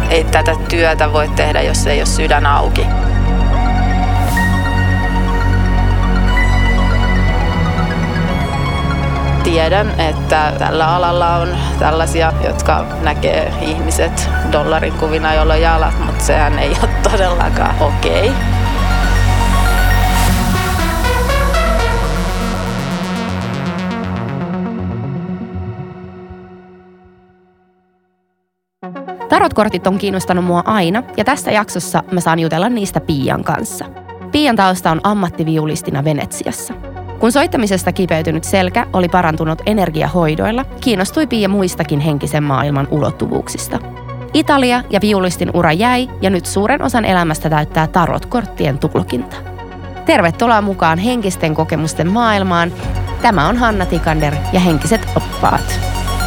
ei tätä työtä voi tehdä, jos ei ole sydän auki. Tiedän, että tällä alalla on tällaisia, jotka näkee ihmiset dollarin kuvina, joilla on jalat, mutta sehän ei ole todellakaan okei. Tarotkortit on kiinnostanut mua aina ja tässä jaksossa mä saan jutella niistä Piian kanssa. Piian tausta on ammattiviulistina Venetsiassa. Kun soittamisesta kipeytynyt selkä oli parantunut energiahoidoilla, kiinnostui Piia muistakin henkisen maailman ulottuvuuksista. Italia ja viulistin ura jäi ja nyt suuren osan elämästä täyttää tarotkorttien tulkinta. Tervetuloa mukaan henkisten kokemusten maailmaan. Tämä on Hanna Tikander ja Henkiset oppaat.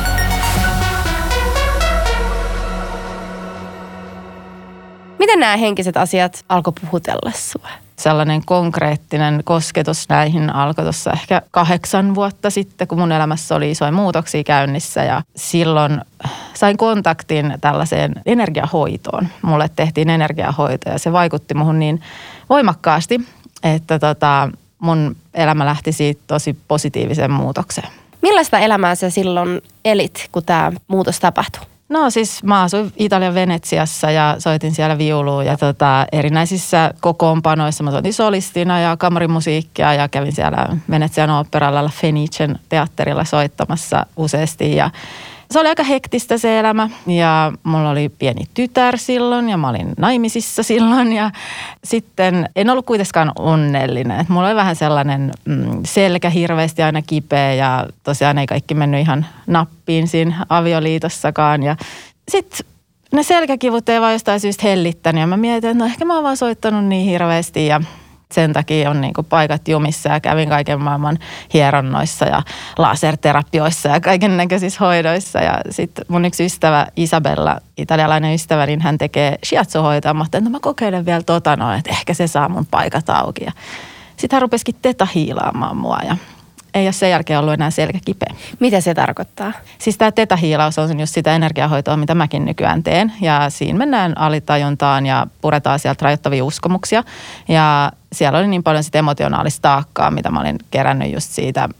Miten nämä henkiset asiat alkoi puhutella sua? Sellainen konkreettinen kosketus näihin alkoi tuossa ehkä 8 vuotta sitten, kun mun elämässä oli isoja muutoksia käynnissä. Ja silloin sain kontaktin tällaiseen energiahoitoon. Mulle tehtiin energiahoito ja se vaikutti muhun niin voimakkaasti, että mun elämä lähti siitä tosi positiiviseen muutokseen. Millaista elämää sä silloin elit, kun tämä muutos tapahtui? No siis mä asuin Italian Venetsiassa ja soitin siellä viulua ja erinäisissä kokoonpanoissa. Mä soitin solistina ja kamarimusiikkia ja kävin siellä Venetsian oopperalla Fenicen teatterilla soittamassa useasti. Ja se oli aika hektistä se elämä ja mulla oli pieni tytär silloin ja mä olin naimisissa silloin ja sitten en ollut kuitenkaan onnellinen. Et mulla oli vähän sellainen selkä hirveästi aina kipeä ja tosiaan ei kaikki mennyt ihan nappiin siinä avioliitossakaan ja sitten ne selkäkivut ei vaan jostain syystä hellittänyt ja mä mietin, että no ehkä mä oon vaan soittanut niin hirveästi ja sen takia on niinku paikat jumissa ja kävin kaiken maailman hieronnoissa ja laserterapioissa ja kaiken näköisissä hoidoissa. Ja sitten mun yksi ystävä Isabella, italialainen ystävä, niin hän tekee shiatsu-hoitoa. Mä ajattelin, että mä kokeilen vielä että ehkä se saa mun paikat auki. Sitten hän rupesikin teta-hiilaamaan mua ja ei ole sen jälkeen ollut enää selkä kipeä. Mitä se tarkoittaa? Siis tämä teta-hiilaus on just sitä energiahoitoa, mitä mäkin nykyään teen. Ja siinä mennään alitajuntaan ja puretaan sieltä rajoittavia uskomuksia. Ja siellä oli niin paljon sitä emotionaalista taakkaa, mitä mä olin kerännyt just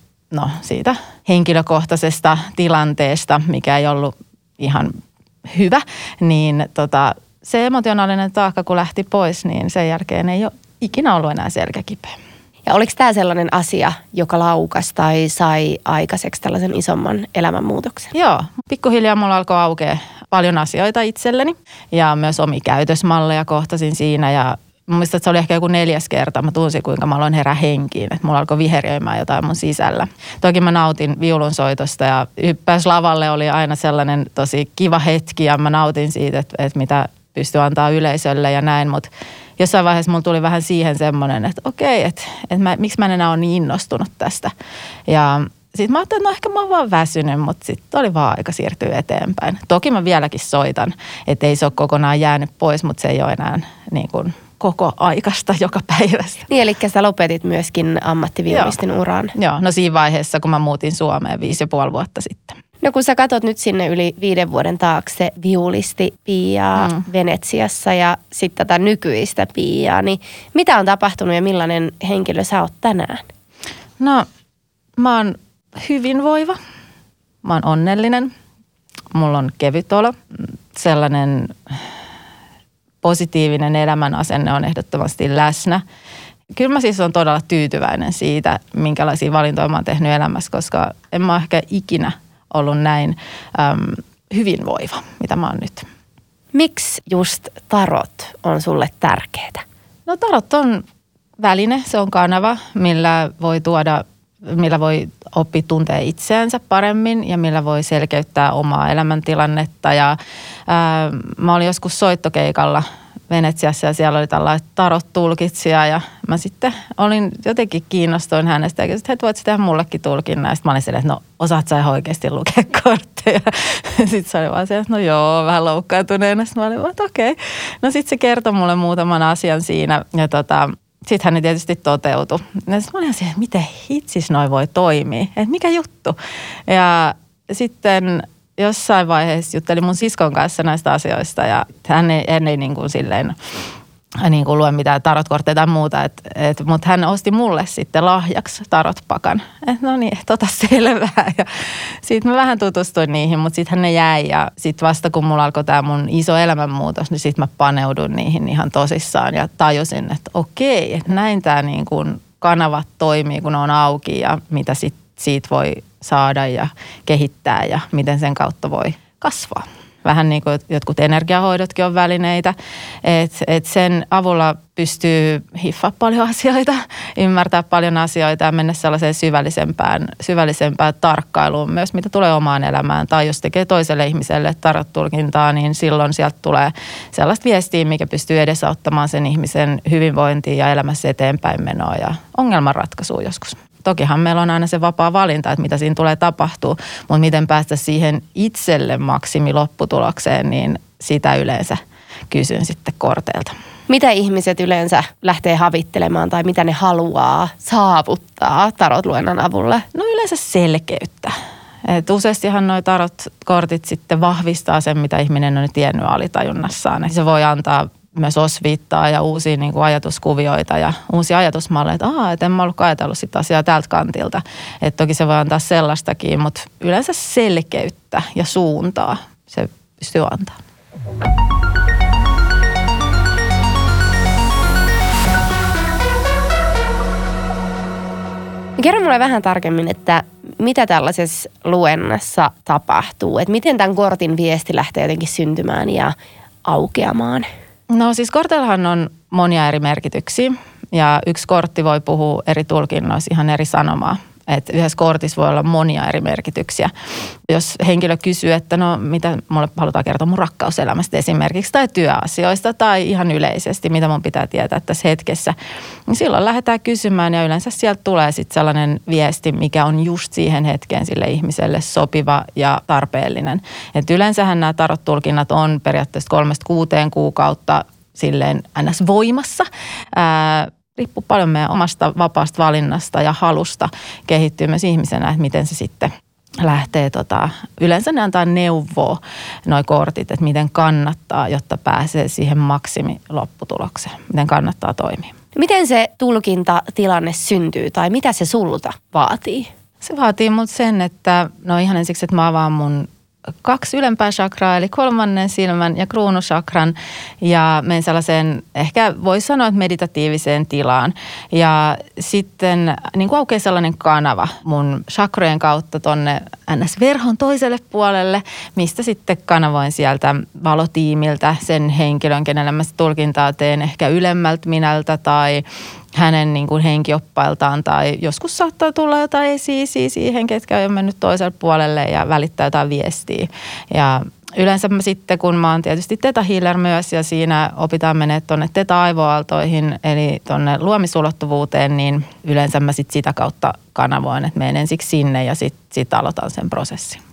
siitä henkilökohtaisesta tilanteesta, mikä ei ollut ihan hyvä. Niin se emotionaalinen taakka, kun lähti pois, niin sen jälkeen ei ole ikinä ollut enää selkäkipeä. Ja oliko tämä sellainen asia, joka laukasi tai sai aikaiseksi tällaisen isomman elämänmuutoksen? Joo, pikkuhiljaa mulla alkoi aukea paljon asioita itselleni ja myös omia käytösmalleja kohtasin siinä ja muistan, että se oli ehkä joku 4. kerta. Mä tunsin, kuinka mä aloin herää henkiin, että mulla alkoi viheriöimään jotain mun sisällä. Toki mä nautin viulunsoitosta ja hyppäys lavalle oli aina sellainen tosi kiva hetki ja mä nautin siitä, että mitä pystyy antaa yleisölle ja näin, mutta jossain vaiheessa mulla tuli vähän siihen semmoinen, että okei, että miksi mä en enää ole niin innostunut tästä. Ja sitten mä ajattelin, että no ehkä mä oon vaan väsynyt, mutta sitten oli vaan aika siirtyä eteenpäin. Toki mä vieläkin soitan, että ei se ole kokonaan jäänyt pois, mutta se ei ole enää niin kuin koko aikasta joka päivästä. Niin, eli sä lopetit myöskin ammattiviulistin uran. Joo, no siinä vaiheessa, kun mä muutin Suomeen 5,5 vuotta sitten. No kun sä katot nyt sinne yli 5 vuoden taakse viulisti Piiaa Venetsiassa ja sitten tätä nykyistä Piiaa, niin mitä on tapahtunut ja millainen henkilö sä oot tänään? No, mä oon hyvinvoiva, mä oon onnellinen, mulla on kevyt olo, sellainen positiivinen elämän asenne on ehdottomasti läsnä. Kyllä mä siis on todella tyytyväinen siitä, minkälaisia valintoja mä oon tehnyt elämässä, koska en mä ehkä ikinä ollut näin hyvinvoiva, mitä mä oon nyt. Miksi just tarot on sulle tärkeää? No tarot on väline, se on kanava, millä voi oppia tuntea itseänsä paremmin ja millä voi selkeyttää omaa elämäntilannetta. Ja mä olin joskus soittokeikalla Venetsiassa ja siellä oli tällainen tarot-tulkitsija ja mä sitten olin jotenkin kiinnostuin hänestä ja kysyin, että voit sä tehdä mullekin tulkinnan. Ja sitten mä olin silleen, että no osaat sä ihan oikeasti lukea kortteja. Sitten se oli vaan se, että no joo, vähän loukkaantuneena. Sitten mä olin vaan, että okei. No sitten se kertoi mulle muutaman asian siinä ja sitten hän tietysti toteutui. Ja sitten mä olin siihen, että miten hitsis noi voi toimia, että mikä juttu. Ja sitten jossain vaiheessa juttelin mun siskon kanssa näistä asioista ja hän ei niin kuin silleen niin kuin lue mitään tarotkortteja tai muuta, mutta hän osti mulle sitten lahjaksi tarotpakan. No niin, selvää. Ja sitten mä vähän tutustuin niihin, mutta sitten ne jäi ja sitten vasta kun mulla alkoi tämä mun iso elämänmuutos, niin sitten mä paneudun niihin ihan tosissaan ja tajusin, että okei, että näin tämä niin kuin kanavat toimii, kun ne on auki ja mitä siitä voi saada ja kehittää ja miten sen kautta voi kasvaa. Vähän niin kuin jotkut energiahoidotkin on välineitä, että sen avulla pystyy hiffaa paljon asioita, ymmärtää paljon asioita ja mennä sellaiseen syvällisempään tarkkailuun myös, mitä tulee omaan elämään. Tai jos tekee toiselle ihmiselle tarot-tulkintaa, niin silloin sieltä tulee sellaista viestiä, mikä pystyy edesauttamaan sen ihmisen hyvinvointia ja elämässä eteenpäin menoa ja ongelmanratkaisua joskus. Tokihan meillä on aina se vapaa valinta, että mitä siinä tulee tapahtuu, mutta miten päästä siihen itselle maksimilopputulokseen, niin sitä yleensä kysyn sitten korteilta. Mitä ihmiset yleensä lähtee havittelemaan tai mitä ne haluaa saavuttaa tarotluennon avulla? No yleensä selkeyttä. Useastihan nuo tarot-kortit sitten vahvistaa sen, mitä ihminen on tiennyt alitajunnassaan. Se voi antaa myös osviittaa ja uusia niin kuin ajatuskuvioita ja uusia ajatusmalleja, että en mä ollutkaan ajatellut sitä asiaa tältä kantilta. Että toki se voi antaa sellaistakin, mutta yleensä selkeyttä ja suuntaa se pystyy antaa. Kerro mulle vähän tarkemmin, että mitä tällaisessa luennassa tapahtuu? Että miten tämän kortin viesti lähtee jotenkin syntymään ja aukeamaan? No siis korteillahan on monia eri merkityksiä ja yksi kortti voi puhua eri tulkinnoissa ihan eri sanomaa. Että yhdessä kortissa voi olla monia eri merkityksiä. Jos henkilö kysyy, että no mitä mulle halutaan kertoa mun rakkauselämästä esimerkiksi tai työasioista tai ihan yleisesti, mitä mun pitää tietää tässä hetkessä, niin silloin lähdetään kysymään ja yleensä sieltä tulee sitten sellainen viesti, mikä on just siihen hetkeen sille ihmiselle sopiva ja tarpeellinen. Että yleensähän nämä tarot-tulkinnat on periaatteessa 3-6 kuukautta silleen ns. Voimassa. Riippuu paljon meidän omasta vapaasta valinnasta ja halusta kehittyä myös ihmisenä, että miten se sitten lähtee. Yleensä ne antaa neuvoa, noi kortit, että miten kannattaa, jotta pääsee siihen maksimilopputulokseen. Miten kannattaa toimia. Miten se tulkintatilanne syntyy tai mitä se sulta vaatii? Se vaatii mut sen, että no ihan ensiksi, että mä avaan mun 2 ylempää chakraa, eli 3. silmän ja kruunuchakran ja menen sellaiseen, ehkä voisi sanoa, että meditatiiviseen tilaan. Ja sitten niin kuin aukeaa sellainen kanava mun chakrojen kautta tonne NS-verhon toiselle puolelle, mistä sitten kanavoin sieltä valotiimiltä sen henkilön, kenelle mä tulkintaa teen ehkä ylemmältä minältä tai hänen niin kuin henkioppailtaan tai joskus saattaa tulla jotain esiisiä siihen, ketkä on mennyt toiselle puolelle ja välittää jotain viestiä. Ja yleensä mä sitten, kun mä oon tietysti Theta Healer myös ja siinä opitaan menee tuonne Theta-aivoaaltoihin eli tuonne luomisulottuvuuteen, niin yleensä mä sitten sitä kautta kanavoin, että menen ensiksi sinne ja sitten aloitan sen prosessin.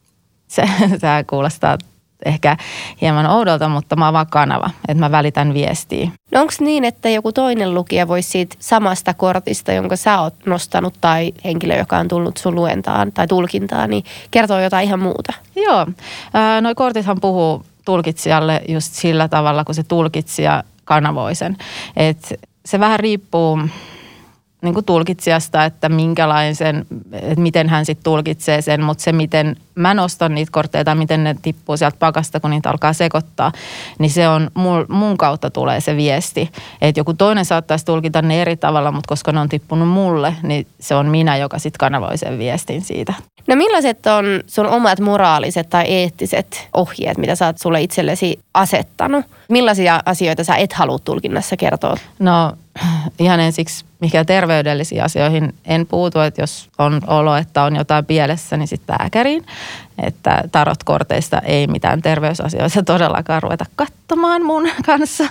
Tämä kuulostaa ehkä hieman oudolta, mutta mä oon vaan kanava, että mä välitän viestiä. No onko niin, että joku toinen lukija voisi siitä samasta kortista, jonka sä oot nostanut tai henkilö, joka on tullut sun luentaan tai tulkintaan, niin kertoo jotain ihan muuta? Joo. Noi kortithan puhuu tulkitsijalle just sillä tavalla, kun se tulkitsija kanavoi sen. Et se vähän riippuu niin kuin tulkitsijasta, että minkälaisen, että miten hän sitten tulkitsee sen, mutta se miten mä nostan niitä kortteja tai miten ne tippuu sieltä pakasta, kun niitä alkaa sekoittaa, niin se on mun kautta tulee se viesti. Että joku toinen saattaisi tulkita ne eri tavalla, mutta koska ne on tippunut mulle, niin se on minä, joka sitten kanavoi sen viestin siitä. No millaiset on sun omat moraaliset tai eettiset ohjeet, mitä sä oot sulle itsellesi asettanut? Millaisia asioita sä et halua tulkinnassa kertoa? No ihan ensiksi mikä terveydellisiin asioihin en puutu, että jos on olo, että on jotain pielessä, niin sitten lääkäriin. Että tarotkorteista ei mitään terveysasioita todellakaan ruveta katsomaan mun kanssa.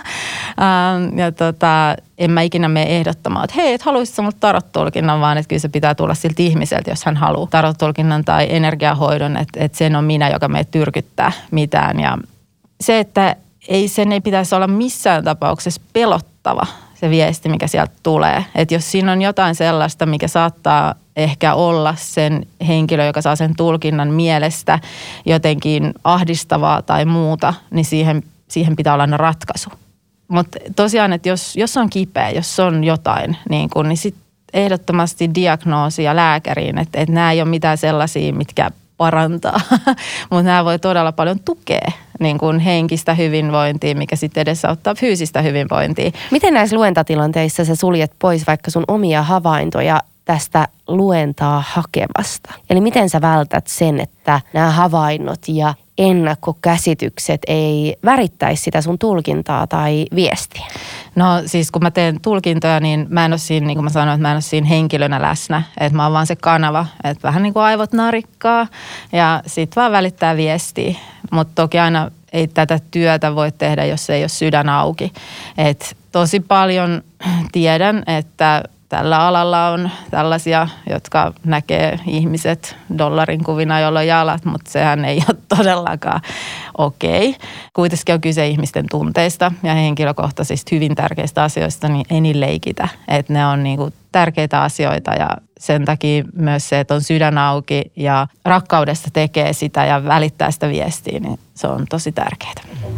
En mä ikinä mene ehdottamaan, että hei, et haluaisit multa tarot-tulkinnan, vaan että kyllä se pitää tulla siltä ihmiseltä, jos hän haluaa tarot-tulkinnan tai energiahoidon, että sen on minä, joka meitä tyrkyttää mitään. Ja se, että sen ei pitäisi olla missään tapauksessa pelottava se viesti, mikä sieltä tulee. Että jos siinä on jotain sellaista, mikä saattaa ehkä olla sen henkilö, joka saa sen tulkinnan mielestä jotenkin ahdistavaa tai muuta, niin siihen pitää olla aina ratkaisu. Mutta tosiaan, että jos on kipeä, jos on jotain, niin sitten ehdottomasti diagnoosi ja lääkäriin, että nämä ei ole mitään sellaisia, mitkä parantaa, mutta nämä voi todella paljon tukea niin kuin henkistä hyvinvointia, mikä sitten edesauttaa fyysistä hyvinvointia. Miten näissä luentatilanteissa sä suljet pois vaikka sun omia havaintoja tästä luentaa hakevasta? Eli miten sä vältät sen, että nämä havainnot ja ennakkokäsitykset ei värittäisi sitä sun tulkintaa tai viestiä? No siis kun mä teen tulkintoja, niin mä en ole siinä, niin kuin mä sanoin, että mä en ole siinä henkilönä läsnä. Että mä oon vaan se kanava, että vähän niin kuin aivot narikkaa ja sit vaan välittää viestiä. Mutta toki aina ei tätä työtä voi tehdä, jos ei ole sydän auki. Että tosi paljon tiedän, että tällä alalla on tällaisia, jotka näkee ihmiset dollarin kuvina, jolla on jalat, mutta sehän ei ole todellakaan okei. Kuitenkin on kyse ihmisten tunteista ja henkilökohtaisista hyvin tärkeistä asioista, niin ei niin leikitä. Että ne on niinku tärkeitä asioita ja sen takia myös se, että on sydän auki ja rakkaudesta tekee sitä ja välittää sitä viestiä, niin se on tosi tärkeää.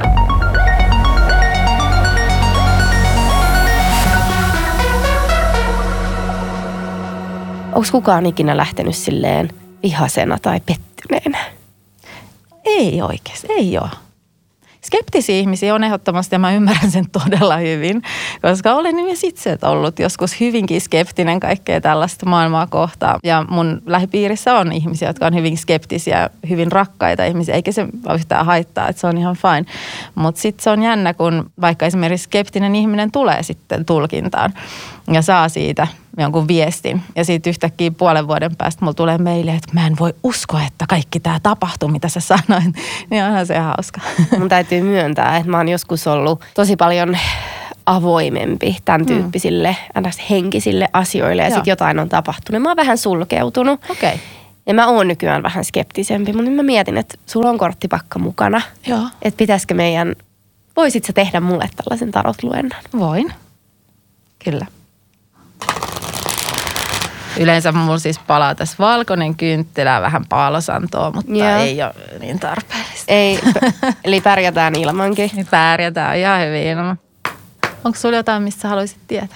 Onko kukaan ikinä lähtenyt silleen vihasena tai pettyneenä? Ei oikeasti, ei ole. Skeptisiä ihmisiä on ehdottomasti ja mä ymmärrän sen todella hyvin, koska olen myös itse ollut joskus hyvinkin skeptinen kaikkea tällaista maailmaa kohtaan. Ja mun lähipiirissä on ihmisiä, jotka on hyvin skeptisiä, hyvin rakkaita ihmisiä, eikä se ole yhtään haittaa, että se on ihan fine. Mutta sitten se on jännä, kun vaikka esimerkiksi skeptinen ihminen tulee sitten tulkintaan ja saa siitä jonkun viestin. Ja siitä yhtäkkiä puolen vuoden päästä mulla tulee meille, että mä en voi uskoa, että kaikki tämä tapahtuu, mitä sä sanoit. Niin onhan se hauska. Mun täytyy myöntää, että mä oon joskus ollut tosi paljon avoimempi tämän tyyppisille henkisille asioille. Ja sitten jotain on tapahtunut. Mä oon vähän sulkeutunut. Okay. Ja mä oon nykyään vähän skeptisempi. Mutta nyt mä mietin, että sulla on korttipakka mukana. Joo. Että pitäisikö voisit sä tehdä mulle tällaisen tarotluennan? Voin. Kyllä. Yleensä mulla siis palaa tässä valkoinen kynttilä, vähän paalosantoa, mutta ei ole niin tarpeellista. Ei, eli pärjätään ilmankin. Pärjätään ihan hyvin. Onko sulla jotain, mistä haluaisit tietää?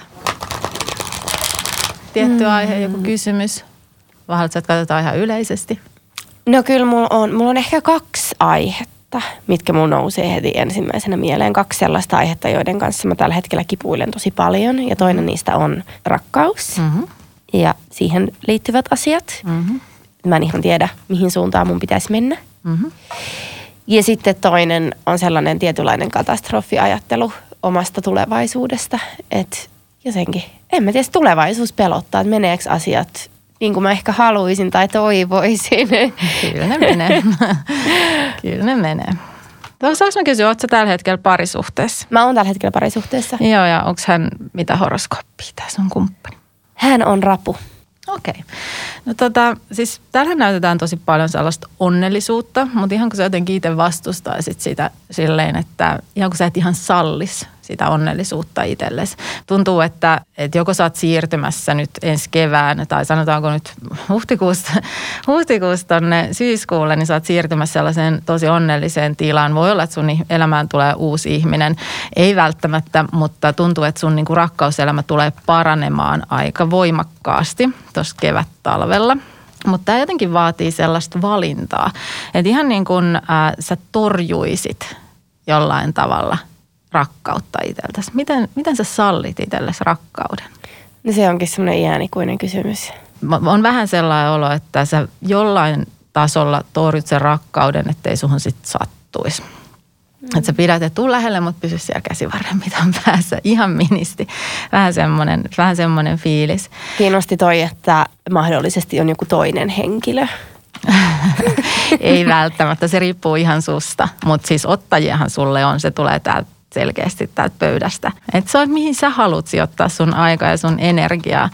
Tietty aihe, joku kysymys? Vai haluatko, että katsotaan ihan yleisesti? No kyllä mulla on ehkä 2 aihetta, mitkä mulla nousee heti ensimmäisenä mieleen. 2 sellaista aihetta, joiden kanssa mä tällä hetkellä kipuilen tosi paljon. Ja toinen niistä on rakkaus. Mm-hmm. Ja siihen liittyvät asiat. Mm-hmm. Mä en ihan tiedä, mihin suuntaan mun pitäisi mennä. Mm-hmm. Ja sitten toinen on sellainen tietynlainen katastrofiajattelu omasta tulevaisuudesta. Että jotenkin, en mä tiedä, tulevaisuus pelottaa, että meneekö asiat niin kuin mä ehkä haluaisin tai toivoisin. Kyllä ne menee. Kyllä ne menee. Saanko mä kysyä, ootko sä tällä hetkellä parisuhteessa? Mä oon tällä hetkellä parisuhteessa. Joo, ja onko hän mitä horoskooppia tässä on kumppani? Hän on rapu. Okei. No siis täällä näytetään tosi paljon sellaista onnellisuutta, mutta ihan kun sä jotenkin itse vastustaisit sitä silleen, että ihan kun sä et ihan sallis sitä onnellisuutta itsellesi. Tuntuu, että joko sä oot siirtymässä nyt ensi kevään tai sanotaanko nyt huhtikuusta tonne syyskuulle, niin sä oot siirtymässä sellaiseen tosi onnelliseen tilaan. Voi olla, että sun elämään tulee uusi ihminen. Ei välttämättä, mutta tuntuu, että sun niinku rakkauselämä tulee paranemaan aika voimakkaasti tuossa kevät-talvella. Mutta tämä jotenkin vaatii sellaista valintaa, että ihan niin kuin sä torjuisit jollain tavalla rakkautta itseltäsi. Miten sä sallit itsellesi rakkauden? No se onkin semmoinen iänikuinen kysymys. On vähän sellainen olo, että sä jollain tasolla torjut sen rakkauden, ettei suhun sitten sattuisi. Että sä pidät, että tuu lähelle, mutta pysy siellä käsivarren mitan päässä. Ihan ministi. Vähän semmoinen fiilis. Kiinnosti toi, että mahdollisesti on joku toinen henkilö. Ei välttämättä, se riippuu ihan susta. Mutta siis ottajiahan sulle on, se tulee täältä selkeästi täältä pöydästä. Että se on, mihin sä haluat sijoittaa sun aikaa ja sun energiaa.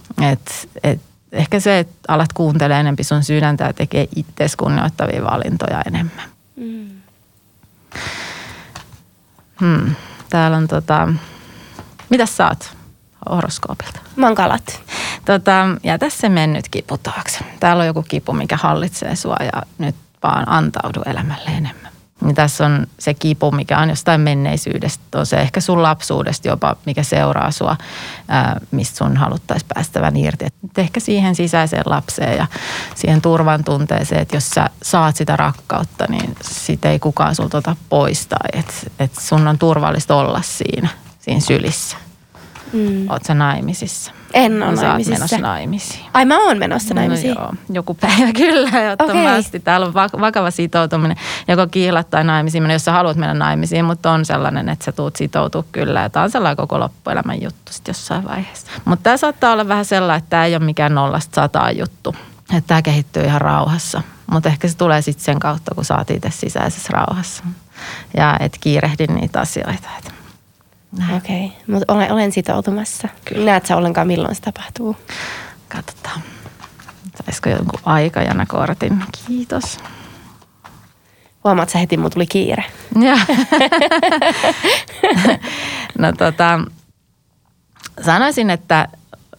Ehkä se, että alat kuuntelemaan enemmän sun sydäntä ja tekee itseesi kunnioittavia valintoja enemmän. Täällä on Mitäs sä oot horoskoopilta? Mä oon Kalat. Jätä se mennyt kipu taakse. Täällä on joku kipu, mikä hallitsee sua ja nyt vaan antaudu elämälle enemmän. Niin tässä on se kipu, mikä on jostain menneisyydestä, on se ehkä sun lapsuudesta jopa, mikä seuraa sua, mistä sun haluttaisiin päästävän irti. Et ehkä siihen sisäiseen lapseen ja siihen turvan tunteeseen, että jos sä saat sitä rakkautta, niin sitä ei kukaan sulta ota pois. Että sun on turvallista olla siinä sylissä. Oot sä naimisissa? En ole naimisissa. Sä oot menossa naimisiin. Ai mä oon menossa naimisiin? No joo, joku päivä kyllä ehdottomasti. Okay. Täällä on vakava sitoutuminen, joko kiihlat tai naimisiin, jos sä haluat mennä naimisiin, mutta on sellainen, että sä tuut sitoutua kyllä. Ja tää on sellainen koko loppuelämän juttu sitten jossain vaiheessa. Mutta tää saattaa olla vähän sellainen, että tää ei ole mikään 0–100 juttu. Että tää kehittyy ihan rauhassa. Mutta ehkä se tulee sitten sen kautta, kun sä oot itse sisäisessä rauhassa. Ja et kiirehdi niitä asioita. Okei, mutta olen sitoutumassa. Kyllä. Näet sä ollenkaan, milloin se tapahtuu? Katsotaan. Saisiko jonkun aikajanakortin? Kiitos. Huomaat sä heti, mun tuli kiire. Joo. No sanoisin, että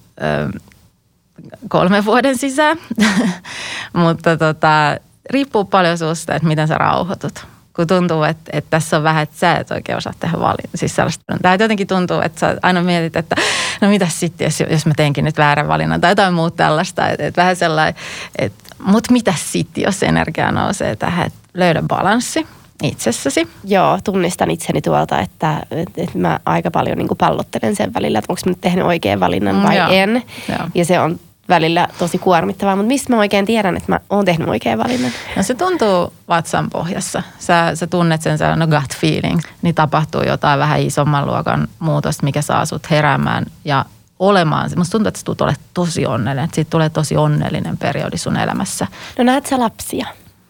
3 vuoden sisään, mutta riippuu paljon susta, että miten sä rauhoitut. Kun tuntuu, että tässä on vähän, että sä et oikein osaa tehdä valintaa. Siis tämä jotenkin tuntuu, että sä aina mietit, että no mitäs sitten, jos mä teenkin nyt väärän valinnan tai jotain muuta tällaista. Että vähän sellainen, mutta mitäs sitten, jos energia nousee tähän, että löydä balanssi itsessäsi. Joo, tunnistan itseni tuolta, että mä aika paljon niin kuin pallottelen sen välillä, että onko mä nyt tehnyt oikean valinnan vai en. Joo. Ja se on välillä tosi kuormittavaa, mutta mistä mä oikein tiedän, että mä oon tehnyt oikean valinnan? No se tuntuu vatsan pohjassa. Sä tunnet sen sellainen gut feeling, niin tapahtuu jotain vähän isomman luokan muutosta, mikä saa sut heräämään ja olemaan. Musta tuntuu, että sä tulet olemaan tosi onnellinen, että siitä tulee tosi onnellinen periodi sun elämässä. No näet sä lapsia?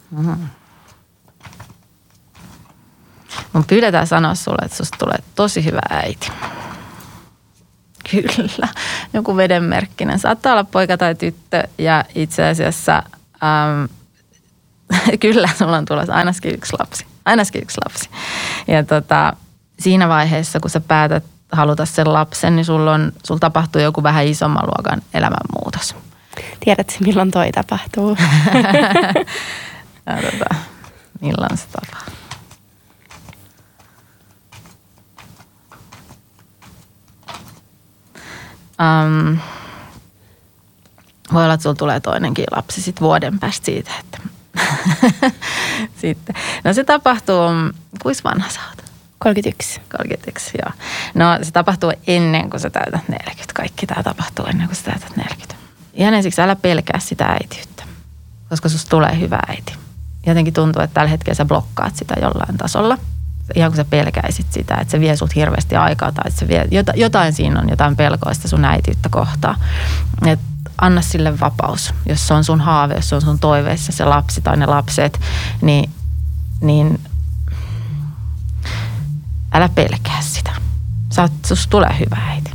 Mun pyydetään sanoa sulle, että susta tulee tosi hyvä äiti. Kyllä, joku vedenmerkkinen. Saattaa olla poika tai tyttö ja itse asiassa kyllä sulla on tulossa ainakin yksi lapsi. Ja siinä vaiheessa, kun sä päätät haluta sen lapsen, niin sulla tapahtuu joku vähän isomman luokan elämänmuutos. Tiedätkö, milloin toi tapahtuu? Milloin se tapahtuu? Voi olla, että sulla tulee toinenkin lapsi sitten vuoden päästä siitä, että sitten. No se tapahtuu, kuinka vanha sä oot? 31. 31, joo. No se tapahtuu ennen kuin sä täytät 40. Kaikki tää tapahtuu ennen kuin sä täytät 40. Ihan ensiksi älä pelkää sitä äitiyttä, koska susta tulee hyvä äiti. Jotenkin tuntuu, että tällä hetkellä sä blokkaat sitä jollain tasolla. Ihan kun sä pelkäisit sitä, että se vie sut hirveästi aikaa tai että se vie, jotain siinä on, jotain pelkoista sun äitiyttä kohtaa. Et anna sille vapaus. Jos se on sun haave, jos se on sun toiveissa se lapsi tai ne lapset, niin älä pelkää sitä. Susta tulee hyvä äiti.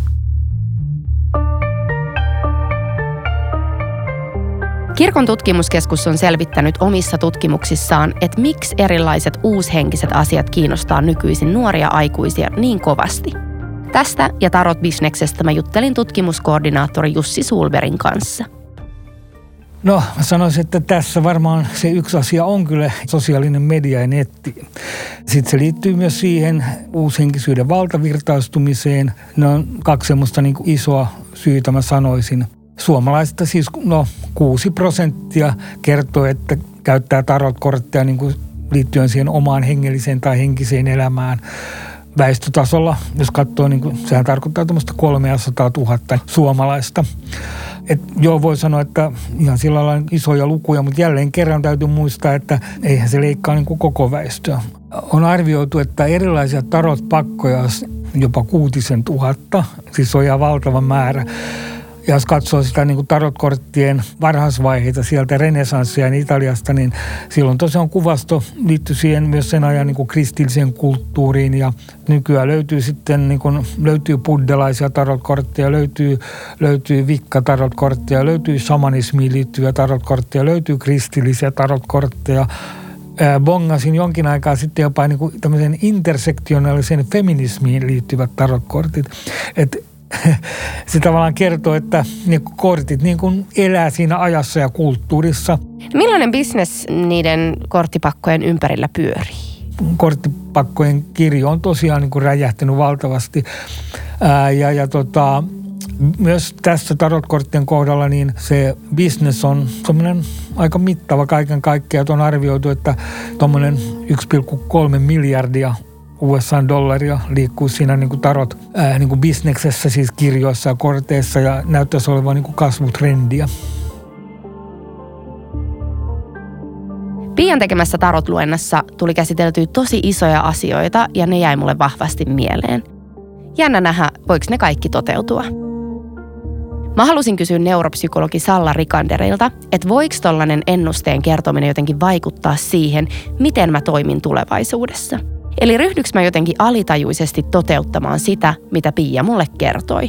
Kirkon tutkimuskeskus on selvittänyt omissa tutkimuksissaan, että miksi erilaiset uushenkiset asiat kiinnostaa nykyisin nuoria aikuisia niin kovasti. Tästä ja tarot-bisneksestä mä juttelin tutkimuskoordinaattori Jussi Sulberin kanssa. No, mä sanoisin, että tässä varmaan se yksi asia on kyllä sosiaalinen media ja netti. Sitten se liittyy myös siihen uushenkisyyden valtavirtaistumiseen. Ne on 2 semmoista niin kuin isoa syytä, mä sanoisin. Suomalaisista siis 6% kertoo, että käyttää tarotkortteja niin kuin liittyen siihen omaan hengelliseen tai henkiseen elämään. Väestötasolla, jos katsoo, niin kuin, sehän tarkoittaa tämmöistä 300 000 suomalaista. Joo, voi sanoa, että ihan sillä lailla isoja lukuja, mutta jälleen kerran täytyy muistaa, että eihän se leikkaa niin kuin koko väestöä. On arvioitu, että erilaisia tarotpakkoja jopa 6 000, siis on ihan valtava määrä. Ja jos katsoo sitä niin kuin tarotkorttien varhaisvaiheita sieltä renesanssia Italiasta, niin silloin tosiaan kuvasto liittyy siihen myös sen ajan niin kuin kristilliseen kulttuuriin. Ja nykyään löytyy sitten löytyy buddhalaisia tarotkortteja, löytyy vikka-tarotkortteja, löytyy shamanismiin liittyviä tarotkortteja, löytyy kristillisiä tarotkortteja. bongasin jonkin aikaa sitten jopa niin kuin tämmöisen intersektionaalisen feminismiin liittyvät tarotkortit. Että se tavallaan kertoo, että ne kortit niin kuin elää siinä ajassa ja kulttuurissa. Millainen bisnes niiden korttipakkojen ympärillä pyörii? Korttipakkojen kirjo on tosiaan niin kuin räjähtänyt valtavasti. Myös tässä tarotkorttien kohdalla niin se business on semmoinen aika mittava kaiken kaikkiaan. On arvioitu, että tuommoinen 1,3 miljardia USA-dollaria liikkuu siinä niin kuin tarot niin kuin bisneksessä, siis kirjoissa ja korteissa, ja näyttäisi olevan niin kuin kasvutrendiä. Pian tekemässä tarotluennassa tuli käsiteltyä tosi isoja asioita ja ne jäi mulle vahvasti mieleen. Jännä nähdä, voiko ne kaikki toteutua. Mä halusin kysyä neuropsykologi Salla Rikanderilta, että voiko tollainen ennusteen kertominen jotenkin vaikuttaa siihen, miten mä toimin tulevaisuudessa. Eli ryhdyks mä jotenkin alitajuisesti toteuttamaan sitä, mitä Pia mulle kertoi.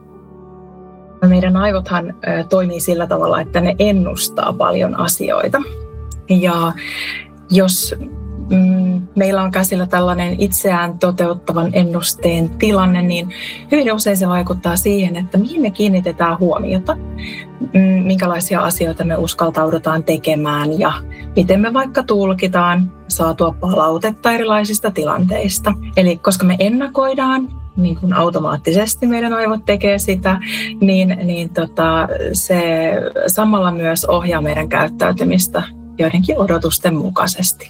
Meidän aivothan toimii sillä tavalla, että ne ennustaa paljon asioita. Ja jos meillä on käsillä tällainen itseään toteuttavan ennusteen tilanne, niin hyvin usein se vaikuttaa siihen, että mihin me kiinnitetään huomiota, minkälaisia asioita me uskaltaudutaan tekemään ja miten me vaikka tulkitaan saatua palautetta erilaisista tilanteista. Eli koska me ennakoidaan, niin kuin automaattisesti meidän aivot tekee sitä, niin se samalla myös ohjaa meidän käyttäytymistä joidenkin odotusten mukaisesti.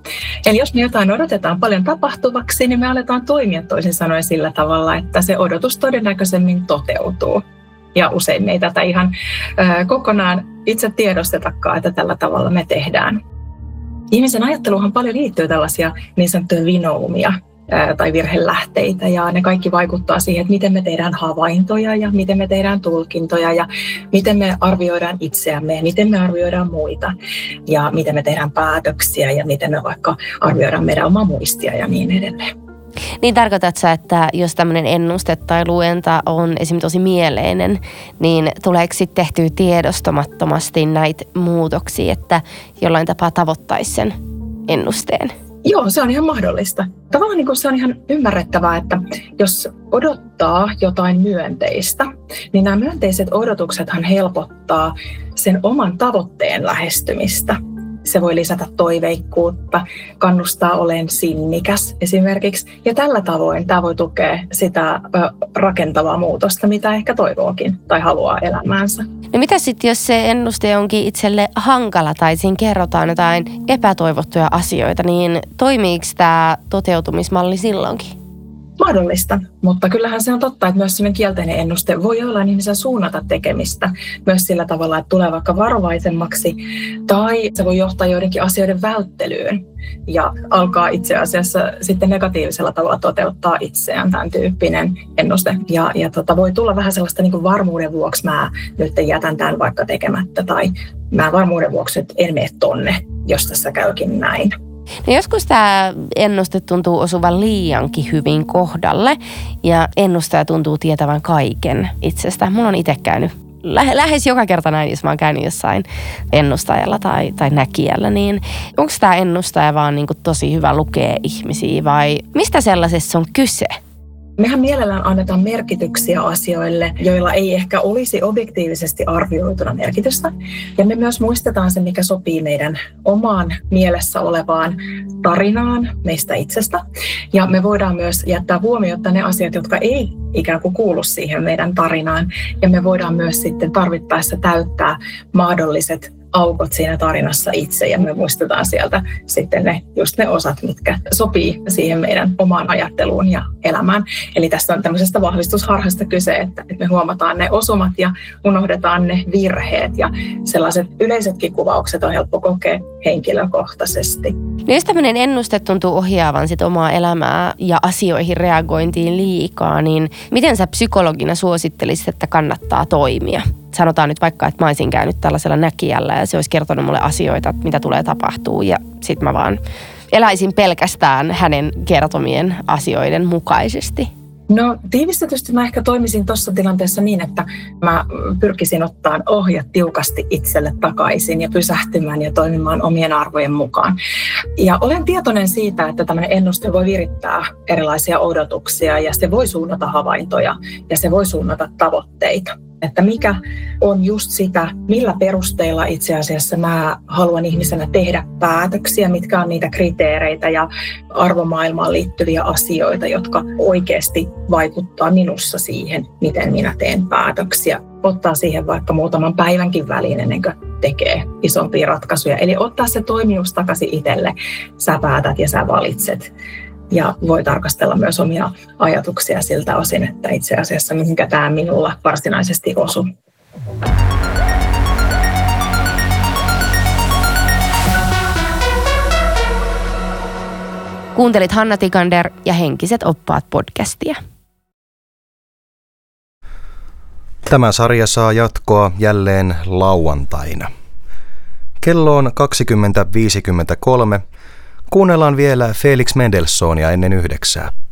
Eli jos me jotain odotetaan paljon tapahtuvaksi, niin me aletaan toimia toisin sanoen sillä tavalla, että se odotus todennäköisemmin toteutuu. Ja usein me ei tätä ihan kokonaan itse tiedostetakaan, että tällä tavalla me tehdään. Ihmisen ajatteluhan paljon liittyy tällaisia niin sanottuja vinoumia tai virhelähteitä, ja ne kaikki vaikuttaa siihen, että miten me tehdään havaintoja ja miten me tehdään tulkintoja ja miten me arvioidaan itseämme ja miten me arvioidaan muita ja miten me tehdään päätöksiä ja miten me vaikka arvioidaan meidän omaa muistia ja niin edelleen. Niin tarkoitatko sä, että jos tämmöinen ennuste tai luenta on esimerkiksi tosi mieleinen, niin tuleeko sitten tehtyä tiedostamattomasti näitä muutoksia, että jollain tapaa tavoittaisi sen ennusteen? Joo, se on ihan mahdollista. Tavallaan niin kuin se on ihan ymmärrettävää, että jos odottaa jotain myönteistä, niin nämä myönteiset odotuksethan helpottaa sen oman tavoitteen lähestymistä. Se voi lisätä toiveikkuutta, kannustaa olemaan sinnikäs esimerkiksi. Ja tällä tavoin tämä voi tukea sitä rakentavaa muutosta, mitä ehkä toivookin tai haluaa elämäänsä. No mitä sitten, jos se ennuste onkin itselle hankala tai siinä kerrotaan jotain epätoivottuja asioita, niin toimiiko tämä toteutumismalli silloinkin? Mahdollista, mutta kyllähän se on totta, että myös sellainen kielteinen ennuste voi olla ihmisen suunnata tekemistä myös sillä tavalla, että tulee vaikka varovaisemmaksi tai se voi johtaa joidenkin asioiden välttelyyn ja alkaa itse asiassa sitten negatiivisella tavalla toteuttaa itseään tämän tyyppinen ennuste. Ja voi tulla vähän sellaista niin kuin varmuuden vuoksi mä nyt jätän tämän vaikka tekemättä tai mä varmuuden vuoksi nyt en mene tonne, jos tässä käykin näin. No joskus tämä ennuste tuntuu osuvan liiankin hyvin kohdalle ja ennustaja tuntuu tietävän kaiken itsestä. Mulla on itse käynyt lähes joka kerta näin, jos mä oon käynyt jossain ennustajalla tai näkijällä, niin onko tämä ennustaja vaan niin kuin tosi hyvä lukea ihmisiä vai mistä sellaisessa on kyse? Mehän mielellään annetaan merkityksiä asioille, joilla ei ehkä olisi objektiivisesti arvioituna merkitystä. Ja me myös muistetaan se, mikä sopii meidän omaan mielessä olevaan tarinaan meistä itsestä. Ja me voidaan myös jättää huomiota ne asiat, jotka ei ikään kuin kuulu siihen meidän tarinaan. Ja me voidaan myös sitten tarvittaessa täyttää mahdolliset aukot siinä tarinassa itse ja me muistetaan sieltä sitten just ne osat, mitkä sopii siihen meidän omaan ajatteluun ja elämään. Eli tässä on tämmöisestä vahvistusharhasta kyse, että me huomataan ne osumat ja unohdetaan ne virheet ja sellaiset yleisetkin kuvaukset on helppo kokea henkilökohtaisesti. No jos tämmöinen ennuste tuntuu ohjaavan sit omaa elämää ja asioihin reagointiin liikaa, niin miten sä psykologina suosittelisit, että kannattaa toimia? Sanotaan nyt vaikka, että mä olisin käynyt tällaisella näkijällä ja se olisi kertonut mulle asioita, että mitä tulee tapahtuu ja sit mä vaan eläisin pelkästään hänen kertomien asioiden mukaisesti. No tiivistetysti mä ehkä toimisin tuossa tilanteessa niin, että mä pyrkisin ottaa ohjat tiukasti itselle takaisin ja pysähtymään ja toimimaan omien arvojen mukaan. Ja olen tietoinen siitä, että tämmöinen ennuste voi virittää erilaisia odotuksia ja se voi suunnata havaintoja ja se voi suunnata tavoitteita. Että mikä on just sitä, millä perusteilla itse asiassa mä haluan ihmisenä tehdä päätöksiä, mitkä on niitä kriteereitä ja arvomaailmaan liittyviä asioita, jotka oikeasti vaikuttaa minussa siihen, miten minä teen päätöksiä. Ottaa siihen vaikka muutaman päivänkin väliin ennen kuin tekee isompia ratkaisuja. Eli ottaa se toimijuus takaisin itselle. Sä päätät ja sä valitset. Ja voi tarkastella myös omia ajatuksia siltä osin, että itse asiassa mihinkä tämä minulla varsinaisesti osuu. Kuuntelit Hanna Tikander ja Henkiset oppaat podcastia. Tämä sarja saa jatkoa jälleen lauantaina. Kello on 20.53. Kuunnellaan vielä Felix Mendelssohnia ennen 9.